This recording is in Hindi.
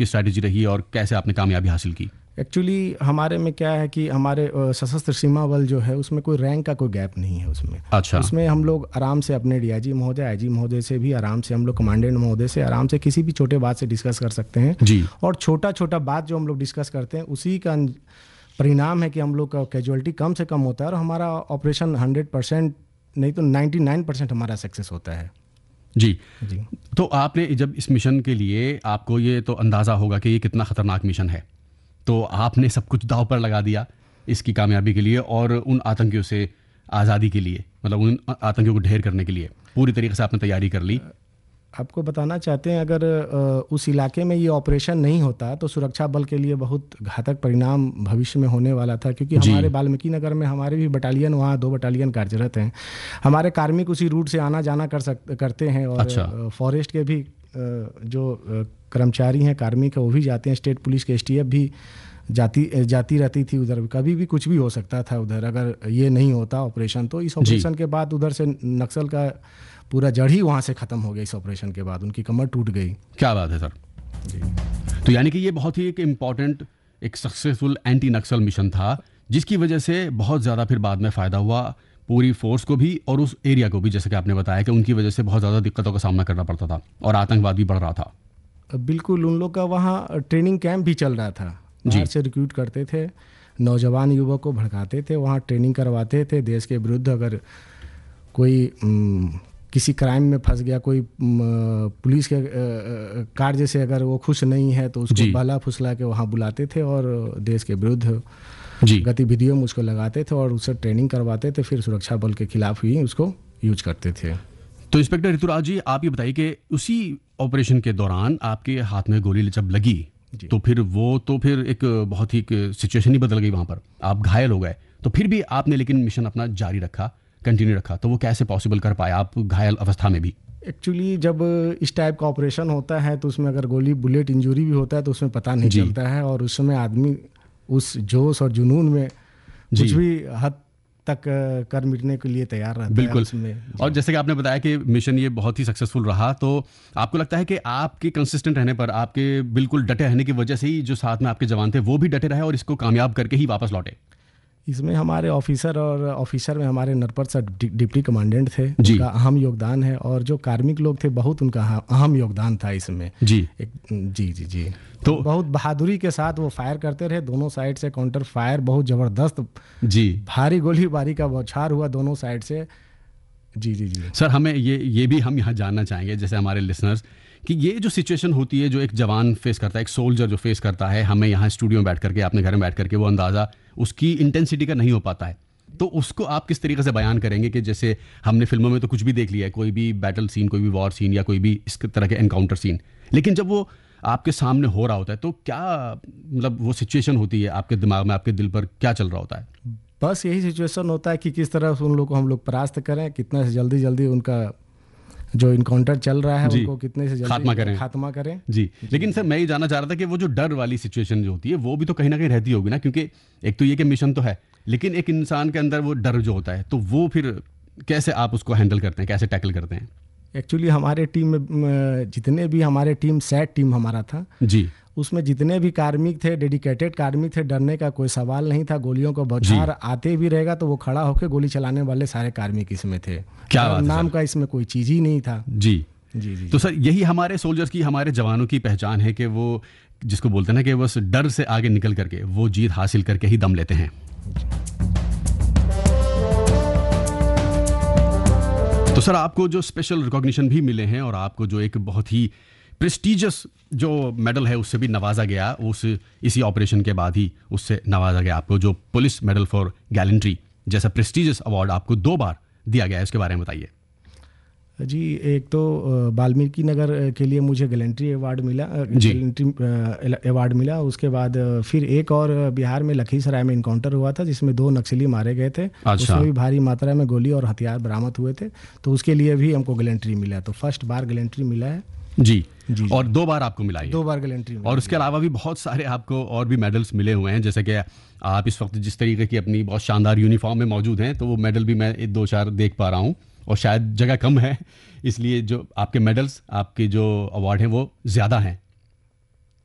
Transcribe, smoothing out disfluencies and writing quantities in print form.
आपकी स्ट्रैटेजी रही और कैसे आपने कामयाबी हासिल की? एक्चुअली हमारे में क्या है कि हमारे सशस्त्र सीमा बल जो है उसमें कोई रैंक का कोई गैप नहीं है उसमें। अच्छा। उसमें हम लोग आराम से अपने डीआईजी महोदय, आईजी महोदय से भी आराम से, हम लोग कमांडेंट महोदय से आराम से किसी भी छोटे बात से डिस्कस कर सकते हैं जी। और छोटा छोटा बात जो हम लोग डिस्कस करते हैं उसी का परिणाम है कि हम लोग का कैजुअलिटी कम से कम होता है और हमारा ऑपरेशन 100% नहीं तो 99% हमारा सक्सेस होता है। जी। तो आपने जब इस मिशन के लिए, आपको ये तो अंदाज़ा होगा कि ये कितना ख़तरनाक मिशन है, तो आपने सब कुछ दांव पर लगा दिया इसकी कामयाबी के लिए और उन आतंकियों से आज़ादी के लिए, मतलब उन आतंकियों को ढेर करने के लिए पूरी तरीके से आपने तैयारी कर ली। आपको बताना चाहते हैं, अगर उस इलाके में ये ऑपरेशन नहीं होता तो सुरक्षा बल के लिए बहुत घातक परिणाम भविष्य में होने वाला था, क्योंकि हमारे वाल्मीकि नगर में हमारे भी बटालियन, वहाँ 2 बटालियन कार्यरत हैं। हमारे कार्मिक उसी रूट से आना जाना करते हैं और अच्छा। फॉरेस्ट के भी जो कर्मचारी हैं, कार्मिक है, वो भी जाते हैं। स्टेट पुलिस के एसटीएफ भी जाती रहती थी उधर। कभी भी कुछ भी हो सकता था उधर अगर ये नहीं होता ऑपरेशन। तो इस ऑपरेशन के बाद उधर से नक्सल का पूरा जड़ ही वहाँ से ख़त्म हो गया। इस ऑपरेशन के बाद उनकी कमर टूट गई। क्या बात है सर जी। तो यानी कि ये बहुत ही एक इम्पॉर्टेंट, एक सक्सेसफुल एंटी नक्सल मिशन था, जिसकी वजह से बहुत ज़्यादा फिर बाद में फ़ायदा हुआ पूरी फोर्स को भी और उस एरिया को भी। जैसे कि आपने बताया कि उनकी वजह से बहुत ज़्यादा दिक्कतों का सामना करना पड़ता था और आतंकवाद भी बढ़ रहा था। बिल्कुल, उन लोग का वहाँ ट्रेनिंग कैंप भी चल रहा था। बाहर से रिक्रूट करते थे, नौजवान युवक को भड़काते थे, वहाँ ट्रेनिंग करवाते थे। देश के विरुद्ध अगर कोई किसी क्राइम में फंस गया, कोई पुलिस के कार्य से अगर वो खुश नहीं है तो उसको बहला फुसला के वहाँ बुलाते थे और देश के विरुद्ध गतिविधियों में उसको लगाते थे और उससे ट्रेनिंग करवाते थे। फिर सुरक्षा बल के खिलाफ ही उसको यूज करते थे। तो इंस्पेक्टर ऋतुराज जी, आप ये बताइए कि उसी ऑपरेशन के दौरान आपके हाथ में गोली जब लगी तो फिर एक बहुत ही सिचुएशन ही बदल गई वहाँ पर। आप घायल हो गए, तो फिर भी आपने लेकिन मिशन अपना जारी रखा, कंटिन्यू रखा। तो वो कैसे पॉसिबल कर पाया आप घायल अवस्था में भी? एक्चुअली जब इस टाइप का ऑपरेशन होता है तो उसमें अगर बुलेट इंजरी भी होता है तो उसमें पता नहीं चलता है और उस समय आदमी उस जोश और जुनून में कुछ भी हद तक कर मिटने के लिए तैयार रहता है। बिल्कुल। और जैसे कि आपने बताया कि मिशन ये बहुत ही सक्सेसफुल रहा, तो आपको लगता है कि आपके कंसिस्टेंट रहने पर, आपके बिल्कुल डटे रहने की वजह से ही जो साथ में आपके जवान थे वो भी डटे रहे और इसको कामयाब करके ही वापस लौटे? इसमें हमारे ऑफिसर में हमारे नरपत सर डिप्टी कमांडेंट थे, उनका अहम योगदान है और जो कार्मिक लोग थे बहुत उनका अहम योगदान था इसमें। जी जी। तो बहुत बहादुरी के साथ वो फायर करते रहे, दोनों साइड से काउंटर फायर बहुत जबरदस्त भारी गोलीबारी का बौछार हुआ दोनों साइड से। जी। सर, हमें ये भी हम यहाँ जानना चाहेंगे, जैसे हमारे लिसनर्स, कि ये जो सिचुएशन होती है जो एक जवान फेस करता है, एक सोल्जर जो फेस करता है, हमें यहाँ स्टूडियो में बैठ करके, अपने घर में बैठ करके वो अंदाज़ा उसकी इंटेंसिटी का नहीं हो पाता है। तो उसको आप किस तरीके से बयान करेंगे कि जैसे हमने फिल्मों में तो कुछ भी देख लिया है, कोई भी बैटल सीन, कोई भी वॉर सीन या कोई भी इस तरह के एनकाउंटर सीन, लेकिन जब वो आपके सामने हो रहा होता है तो क्या मतलब वो सिचुएशन होती है आपके दिमाग में, आपके दिल पर क्या चल रहा होता है? बस यही सिचुएशन होता है कि किस तरह से उन लोग को हम लोग परास्त करें, कितना से जल्दी उनका जो इनकाउंटर चल रहा है उनको कितने से जल्दी खात्मा करें। जी। लेकिन सर, मैं ये जानना चाह रहा था कि वो जो डर वाली सिचुएशन जो होती है वो भी तो कहीं ना कहीं रहती होगी ना, क्योंकि एक तो ये कि मिशन तो है, लेकिन एक इंसान के अंदर वो डर जो होता है, तो वो फिर कैसे आप उसको हैंडल करते हैं, कैसे टैकल करते हैं? एक्चुअली हमारे टीम में जितने भी हमारे टीम सैट टीम हमारा था जी, उसमें जितने भी कार्मिक थे, डेडिकेटेड कार्मिक थे, डरने का कोई सवाल नहीं था। गोलियों का बौछार आते भी रहेगा तो वो खड़ा होकर गोली चलाने वाले सारे कार्मिक इसमें थे। क्या बात है, नाम का इसमें कोई चीज ही नहीं था। जी। तो सर, यही हमारे सोल्जर्स की, हमारे जवानों की पहचान है कि वो जिसको बोलते हैं ना कि बस डर से आगे निकल करके वो जीत हासिल करके ही दम लेते हैं। तो सर, आपको जो स्पेशल रिकॉग्निशन भी मिले हैं और आपको जो एक बहुत ही प्रेस्टिजियस जो मेडल है उससे भी नवाजा गया, इसी ऑपरेशन के बाद ही उससे नवाजा गया आपको, जो पुलिस मेडल फॉर गैलेंट्री जैसा प्रेस्टिजियस अवार्ड आपको 2 बार दिया गया है, उसके बारे में बताइए। जी, एक तो वाल्मीकि नगर के लिए मुझे गैलेंट्री अवार्ड मिला, गैलेंट्री अवार्ड मिला। उसके बाद फिर एक और बिहार में लखीसराय में इनकाउंटर हुआ था जिसमें 2 नक्सली मारे गए थे। अच्छा। उसमें भी भारी मात्रा में गोली और हथियार बरामद हुए थे, तो उसके लिए भी हमको गैलेंट्री मिला। तो फर्स्ट बार गैलेंट्री मिला है जी। और 2 बार आपको मिला है? 2 बार गैलेंट्री। और उसके अलावा भी बहुत सारे आपको और भी मेडल्स मिले हुए हैं, जैसे कि आप इस वक्त जिस तरीके की अपनी बहुत शानदार यूनिफॉर्म में मौजूद हैं, तो वो मेडल भी मैं 2-4 देख पा रहा हूँ और शायद जगह कम है इसलिए जो आपके मेडल्स, आपके जो अवार्ड हैं वो ज़्यादा हैं